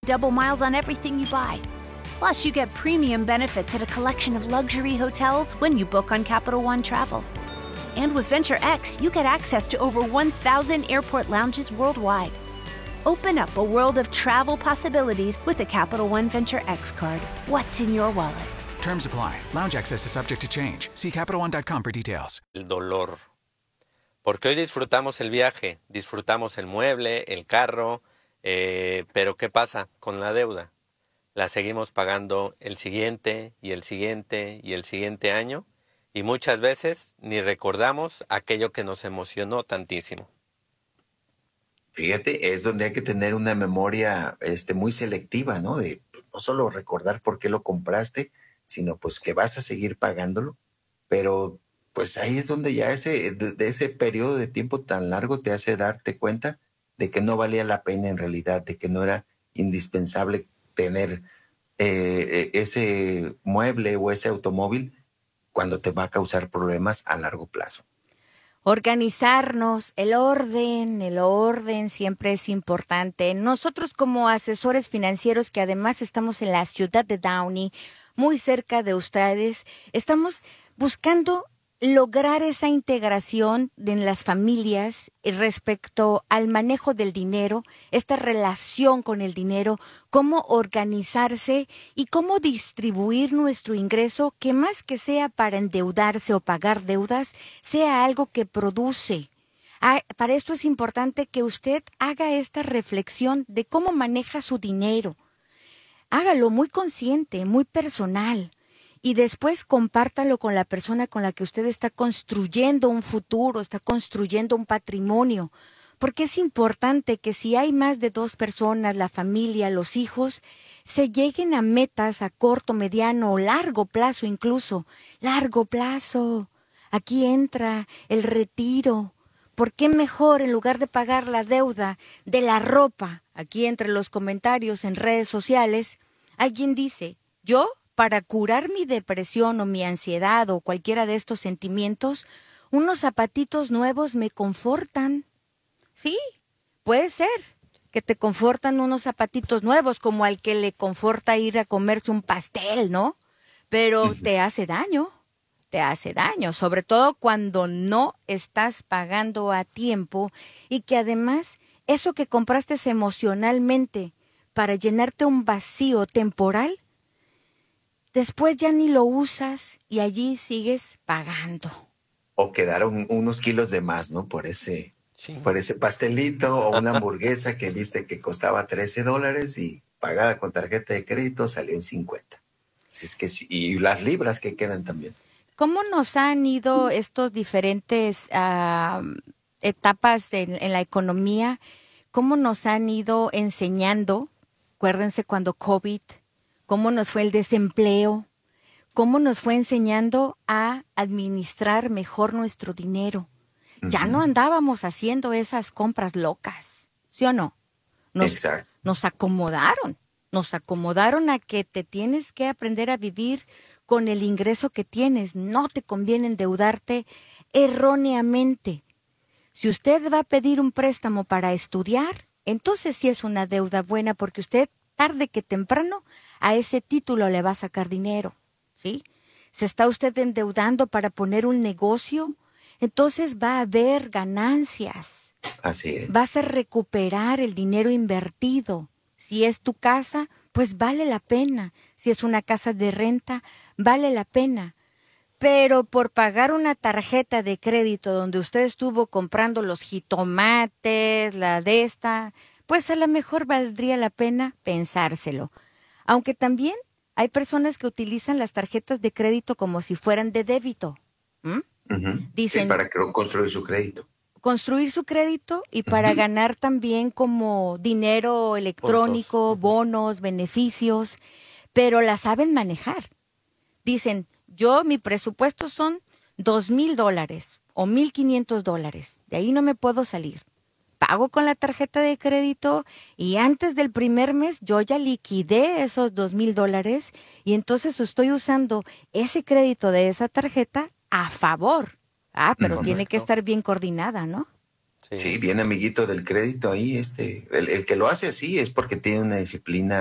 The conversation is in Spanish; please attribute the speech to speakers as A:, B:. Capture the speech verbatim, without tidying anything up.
A: double miles on everything you buy. Plus, you get premium benefits at a collection of luxury hotels when you book on Capital One Travel. And with Venture X, you get access to over one thousand airport lounges worldwide. Open up a world of travel possibilities with the Capital One Venture X card. What's in your wallet?
B: Terms apply. Lounge access is subject to change. See Capital One dot com for details.
C: El dolor. Porque hoy disfrutamos el viaje, disfrutamos el mueble, el carro, eh, pero ¿qué pasa con la deuda? La seguimos pagando el siguiente y el siguiente y el siguiente año y muchas veces ni recordamos aquello que nos emocionó tantísimo.
D: Fíjate, es donde hay que tener una memoria este, muy selectiva, ¿no? De pues, no solo recordar por qué lo compraste, sino pues que vas a seguir pagándolo, pero pues ahí es donde ya ese, de, de ese periodo de tiempo tan largo te hace darte cuenta de que no valía la pena en realidad, de que no era indispensable tener eh, ese mueble o ese automóvil cuando te va a causar problemas a largo plazo.
E: Organizarnos, el orden, el orden siempre es importante. Nosotros como asesores financieros que además estamos en la ciudad de Downey, muy cerca de ustedes, estamos buscando lograr esa integración en las familias respecto al manejo del dinero, esta relación con el dinero, cómo organizarse y cómo distribuir nuestro ingreso, que más que sea para endeudarse o pagar deudas, sea algo que produce. Ah, para esto es importante que usted haga esta reflexión de cómo maneja su dinero. Hágalo muy consciente, muy personal. Y después compártalo con la persona con la que usted está construyendo un futuro, está construyendo un patrimonio. Porque es importante que si hay más de dos personas, la familia, los hijos, se lleguen a metas a corto, mediano o largo plazo incluso. Largo plazo. Aquí entra el retiro. ¿Por qué mejor en lugar de pagar la deuda de la ropa? Aquí entre los comentarios en redes sociales, alguien dice, yo para curar mi depresión o mi ansiedad o cualquiera de estos sentimientos, unos zapatitos nuevos me confortan. Sí, puede ser que te confortan unos zapatitos nuevos, como al que le conforta ir a comerse un pastel, ¿no? Pero te hace daño, te hace daño, sobre todo cuando no estás pagando a tiempo y que además eso que compraste es emocionalmente para llenarte un vacío temporal, después ya ni lo usas y allí sigues pagando.
D: O quedaron unos kilos de más, ¿no? Por ese, sí. por ese pastelito o una hamburguesa que viste que costaba trece dólares y pagada con tarjeta de crédito salió en cincuenta. Así es que sí, y las libras que quedan también.
E: ¿Cómo nos han ido estos diferentes uh, etapas en, en la economía? ¿Cómo nos han ido enseñando? Acuérdense cuando COVID, cómo nos fue el desempleo, cómo nos fue enseñando a administrar mejor nuestro dinero. Uh-huh. Ya no andábamos haciendo esas compras locas, ¿sí o no? Nos,
D: Exacto.
E: Nos acomodaron, nos acomodaron a que te tienes que aprender a vivir con el ingreso que tienes. No te conviene endeudarte erróneamente. Si usted va a pedir un préstamo para estudiar, entonces sí es una deuda buena porque usted, tarde que temprano, a ese título le va a sacar dinero, ¿sí? ¿Se está usted endeudando para poner un negocio? Entonces va a haber ganancias.
D: Así es.
E: Vas a recuperar el dinero invertido. Si es tu casa, pues vale la pena. Si es una casa de renta, vale la pena. Pero por pagar una tarjeta de crédito donde usted estuvo comprando los jitomates, la de esta, pues a lo mejor valdría la pena pensárselo. Aunque también hay personas que utilizan las tarjetas de crédito como si fueran de débito. ¿Mm?
D: Uh-huh.
E: Dicen,
D: sí, para construir su crédito.
E: Construir su crédito y para uh-huh. ganar también como dinero electrónico, Puntos. bonos, beneficios, pero la saben manejar. Dicen, yo mi presupuesto son dos mil dólares o mil quinientos dólares, de ahí no me puedo salir. Pago con la tarjeta de crédito y antes del primer mes yo ya liquidé esos dos mil dólares y entonces estoy usando ese crédito de esa tarjeta a favor. Ah, pero Correcto. Tiene que estar bien coordinada, ¿no?
D: Sí, sí bien amiguito del crédito ahí. este el, el que lo hace así es porque tiene una disciplina